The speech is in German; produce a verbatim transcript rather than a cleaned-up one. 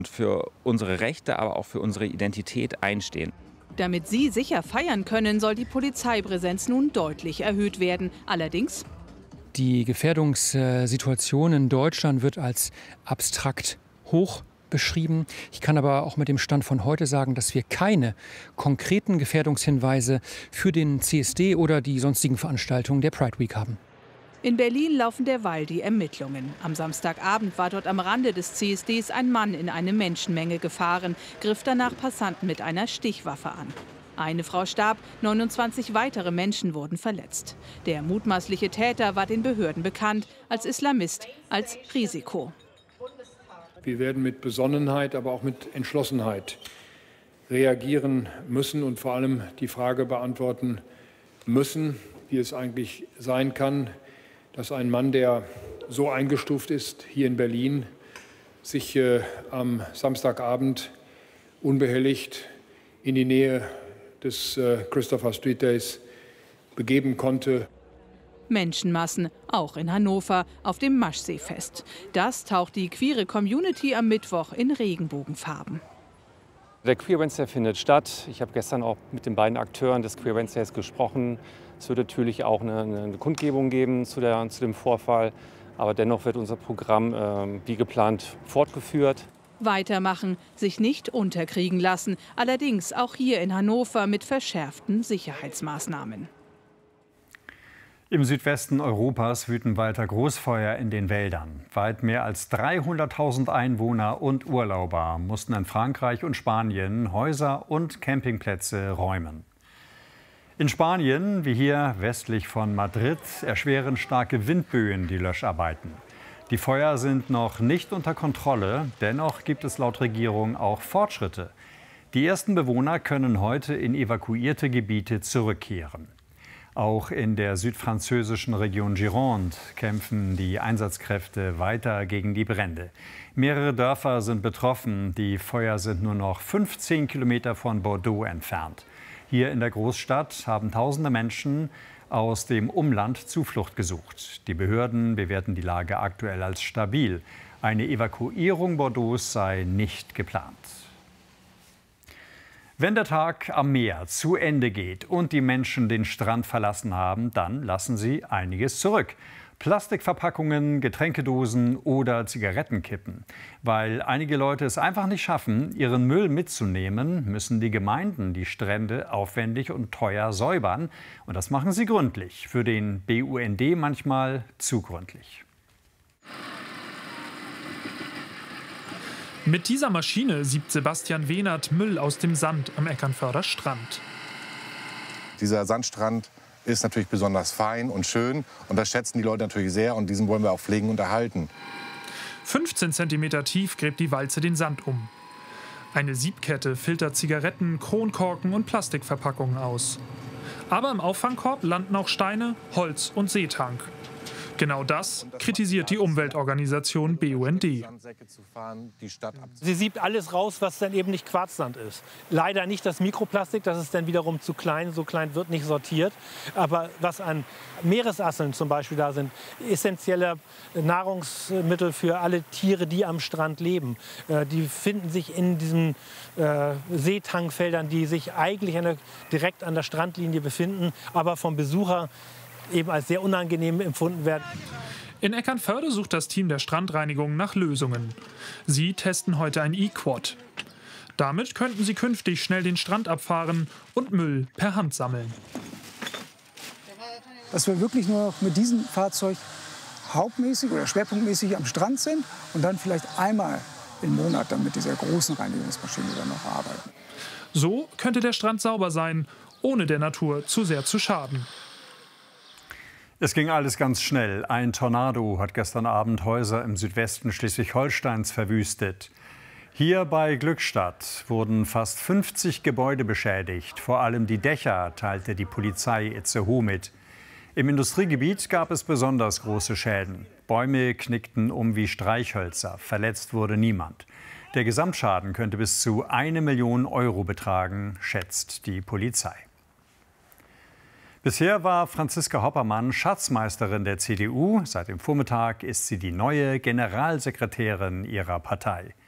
für unsere Rechte, aber auch für unsere Identität einstehen. Damit sie sicher feiern können, soll die Polizeipräsenz nun deutlich erhöht werden. Allerdings: Die Gefährdungssituation in Deutschland wird als abstrakt hoch beschrieben. Ich kann aber auch mit dem Stand von heute sagen, dass wir keine konkreten Gefährdungshinweise für den C S D oder die sonstigen Veranstaltungen der Pride Week haben. In Berlin laufen derweil die Ermittlungen. Am Samstagabend war dort am Rande des C S Ds ein Mann in eine Menschenmenge gefahren, griff danach Passanten mit einer Stichwaffe an. Eine Frau starb, neunundzwanzig weitere Menschen wurden verletzt. Der mutmaßliche Täter war den Behörden bekannt als Islamist, als Risiko. Wir werden mit Besonnenheit, aber auch mit Entschlossenheit reagieren müssen und vor allem die Frage beantworten müssen, wie es eigentlich sein kann, dass ein Mann, der so eingestuft ist hier in Berlin, sich äh, am Samstagabend unbehelligt in die Nähe des äh, Christopher Street Days begeben konnte. Menschenmassen, auch in Hannover, auf dem Maschseefest. Das taucht die queere Community am Mittwoch in Regenbogenfarben. Der Queer Wednesday findet statt. Ich habe gestern auch mit den beiden Akteuren des Queer Wednesdays gesprochen. Es wird natürlich auch eine, eine Kundgebung geben zu, der, zu dem Vorfall. Aber dennoch wird unser Programm äh, wie geplant fortgeführt. Weitermachen, sich nicht unterkriegen lassen. Allerdings auch hier in Hannover mit verschärften Sicherheitsmaßnahmen. Im Südwesten Europas wüten weiter Großfeuer in den Wäldern. Weit mehr als dreihunderttausend Einwohner und Urlauber mussten in Frankreich und Spanien Häuser und Campingplätze räumen. In Spanien, wie hier westlich von Madrid, erschweren starke Windböen die Löscharbeiten. Die Feuer sind noch nicht unter Kontrolle, dennoch gibt es laut Regierung auch Fortschritte. Die ersten Bewohner können heute in evakuierte Gebiete zurückkehren. Auch in der südfranzösischen Region Gironde kämpfen die Einsatzkräfte weiter gegen die Brände. Mehrere Dörfer sind betroffen. Die Feuer sind nur noch fünfzehn Kilometer von Bordeaux entfernt. Hier in der Großstadt haben tausende Menschen aus dem Umland Zuflucht gesucht. Die Behörden bewerten die Lage aktuell als stabil. Eine Evakuierung Bordeaux sei nicht geplant. Wenn der Tag am Meer zu Ende geht und die Menschen den Strand verlassen haben, dann lassen sie einiges zurück. Plastikverpackungen, Getränkedosen oder Zigarettenkippen. Weil einige Leute es einfach nicht schaffen, ihren Müll mitzunehmen, müssen die Gemeinden die Strände aufwendig und teuer säubern. Und das machen sie gründlich. Für den B U N D manchmal zu gründlich. Mit dieser Maschine siebt Sebastian Wehnert Müll aus dem Sand am Eckernförder Strand. Dieser Sandstrand ist natürlich besonders fein und schön und das schätzen die Leute natürlich sehr und diesen wollen wir auch pflegen und erhalten. fünfzehn Zentimeter tief gräbt die Walze den Sand um. Eine Siebkette filtert Zigaretten, Kronkorken und Plastikverpackungen aus. Aber im Auffangkorb landen auch Steine, Holz und Seetank. Genau das kritisiert die Umweltorganisation B U N D. Sie siebt alles raus, was dann eben nicht Quarzsand ist. Leider nicht das Mikroplastik, das ist dann wiederum zu klein, so klein wird nicht sortiert. Aber was an Meeresasseln zum Beispiel da sind, essentielle Nahrungsmittel für alle Tiere, die am Strand leben, die finden sich in diesen äh, Seetankfeldern, die sich eigentlich an der, direkt an der Strandlinie befinden, aber vom Besucher eben als sehr unangenehm empfunden werden. In Eckernförde sucht das Team der Strandreinigung nach Lösungen. Sie testen heute ein E-Quad. Damit könnten sie künftig schnell den Strand abfahren und Müll per Hand sammeln. Dass wir wirklich nur noch mit diesem Fahrzeug hauptmäßig oder schwerpunktmäßig am Strand sind und dann vielleicht einmal im Monat dann mit dieser großen Reinigungsmaschine dann noch arbeiten. So könnte der Strand sauber sein, ohne der Natur zu sehr zu schaden. Es ging alles ganz schnell. Ein Tornado hat gestern Abend Häuser im Südwesten Schleswig-Holsteins verwüstet. Hier bei Glückstadt wurden fast fünfzig Gebäude beschädigt. Vor allem die Dächer, teilte die Polizei Itzehoe mit. Im Industriegebiet gab es besonders große Schäden. Bäume knickten um wie Streichhölzer. Verletzt wurde niemand. Der Gesamtschaden könnte bis zu eine Million Euro betragen, schätzt die Polizei. Bisher war Franziska Hoppermann Schatzmeisterin der C D U. Seit dem Vormittag ist sie die neue Generalsekretärin ihrer Partei.